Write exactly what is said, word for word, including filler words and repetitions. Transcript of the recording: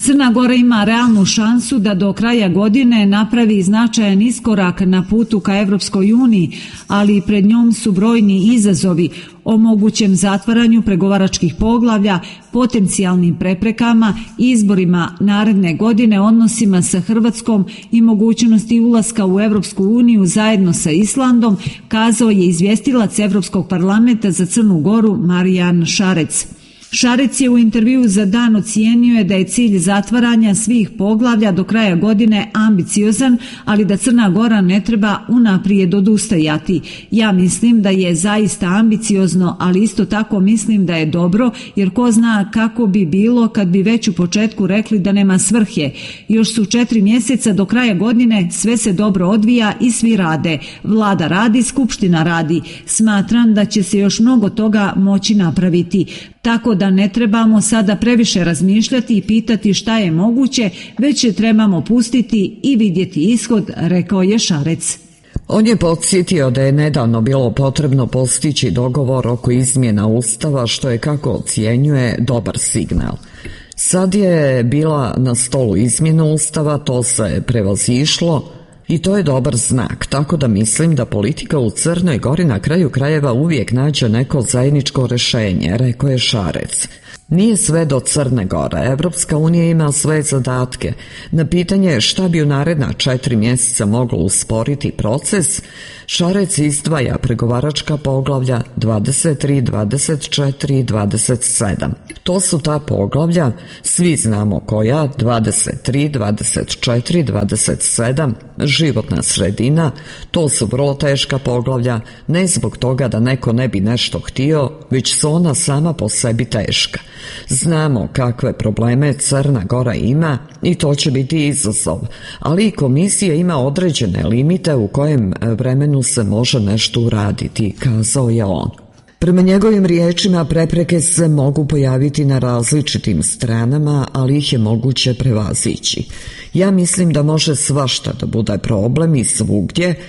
Crna Gora ima realnu šansu da do kraja godine napravi značajan iskorak na putu ka Evropskoj uniji, ali pred njom su brojni izazovi o mogućem zatvaranju pregovaračkih poglavlja, potencijalnim preprekama, izborima naredne godine, odnosima sa Hrvatskom i mogućnosti ulaska u Evropsku uniju zajedno sa Islandom, kazao je izvjestilac Evropskog parlamenta za Crnu Goru Marijan Šarec. Šarec je u intervjuu za Dan ocijenio je da je cilj zatvaranja svih poglavlja do kraja godine ambiciozan, ali da Crna Gora ne treba unaprijed odustajati. Ja mislim da je zaista ambiciozno, ali isto tako mislim da je dobro, jer ko zna kako bi bilo kad bi već u početku rekli da nema svrhe. Još su četiri mjeseca do kraja godine, sve se dobro odvija i svi rade. Vlada radi, Skupština radi. Smatram da će se još mnogo toga moći napraviti. Tako da ne trebamo sada previše razmišljati i pitati šta je moguće, već je trebamo pustiti i vidjeti ishod, rekao je Šarec. On je podsjetio da je nedavno bilo potrebno postići dogovor oko izmjena Ustava, što je, kako ocjenjuje, dobar signal. Sad je bila na stolu izmjena Ustava, to se prevazišlo i to je dobar znak, tako da mislim da politika u Crnoj Gori na kraju krajeva uvijek nađe neko zajedničko rješenje, rekao je Šarec. Nije sve do Crne Gore, Evropska unija ima svoje zadatke. Na pitanje šta bi u naredna četiri mjeseca moglo usporiti proces, Šarec izdvaja pregovaračka poglavlja dvadeset tri, dvadeset četiri i dvadeset sedam. To su ta poglavlja, svi znamo koja, dvadeset tri, dvadeset četiri, dvadeset sedam, životna sredina, to su vrlo teška poglavlja, ne zbog toga da neko ne bi nešto htio, već su ona sama po sebi teška. Znamo kakve probleme Crna Gora ima i to će biti izazov, ali i komisija ima određene limite u kojem vremenu se može nešto uraditi, kazao je on. Prema njegovim riječima prepreke se mogu pojaviti na različitim stranama, ali ih je moguće prevazići. Ja mislim da može svašta da bude problem i svugdje,